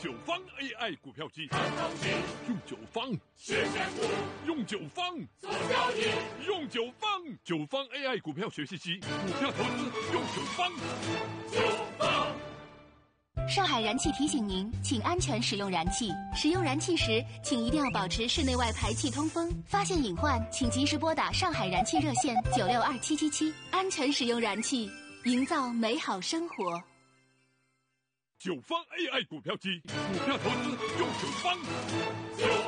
九方 AI 股票机， 用九方实现股， 用九方做交易， 用九方AI 股票学习机，股票投资用九方。 上海燃气提醒您，请安全使用燃气。使用燃气时，请一定要保持室内外排气通风。发现隐患，请及时拨打上海燃气热线962777，安全使用燃气，营造美好生活。 九方 AI 股票机，股票投资用九方。